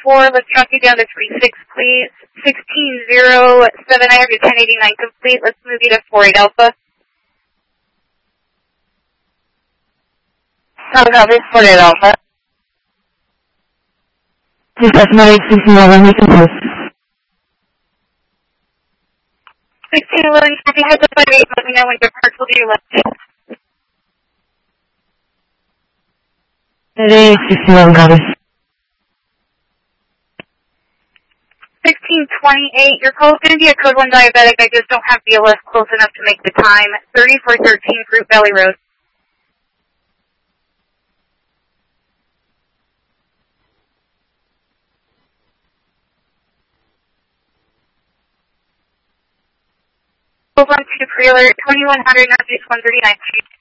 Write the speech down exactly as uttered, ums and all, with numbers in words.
four, let's drop you down to three six, please. sixteen zero seven, I have your ten eighty-nine complete. Let's move you to four eight Alpha. Solid copy, four eight Alpha. This is my sixteen eleven, we can post. sixteen eleven, if you head to five eight, let me know when your parts will be left. It is sixteen eleven, copy. sixteen twenty-eight, your call is going to be a code one diabetic. I just don't have B L S close enough to make the time. thirty-four thirteen Fruit Valley Road. Hold on to pre-alert, twenty-one hundred Northeast one thirty-ninth Street.